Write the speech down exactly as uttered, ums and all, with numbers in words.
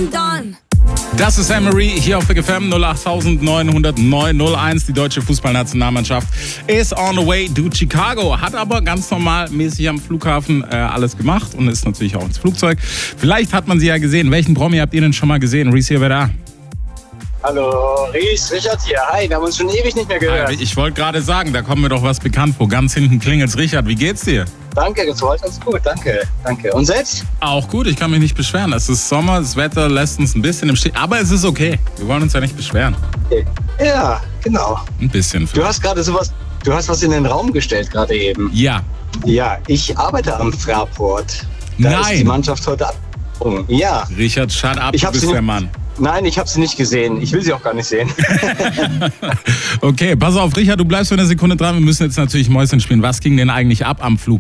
und Don. Das ist Anne-Marie hier auf Big F M null acht neun null neun null eins. Die deutsche Fußballnationalmannschaft ist on the way to Chicago. Hat aber ganz normal mäßig am Flughafen äh, alles gemacht und ist natürlich auch ins Flugzeug. Vielleicht hat man sie ja gesehen. Welchen Promi habt ihr denn schon mal gesehen? Reese hier, wer da? Hallo, Ries, Richard hier. Hi, wir haben uns schon ewig nicht mehr gehört. Ich wollte gerade sagen, da kommt mir doch was bekannt vor. Ganz hinten klingelt's. Richard, wie geht's dir? Danke, das war ganz gut, danke, danke. Und selbst? Auch gut, ich kann mich nicht beschweren. Es ist Sommer, das Wetter lässt uns ein bisschen im Stich, aber es ist okay. Wir wollen uns ja nicht beschweren. Okay. Ja, genau. Ein bisschen. Du hast gerade sowas, du hast was in den Raum gestellt gerade eben. Ja. Ja, ich arbeite am Fraport. Da Nein. ist die Mannschaft heute abgesprungen. Ja. Richard, shut up, Ich du hab bist sie der nicht- Mann. Nein, ich habe sie nicht gesehen. Ich will sie auch gar nicht sehen. Okay, pass auf, Richard, du bleibst für eine Sekunde dran. Wir müssen jetzt natürlich Mäuschen spielen. Was ging denn eigentlich ab am Flughafen?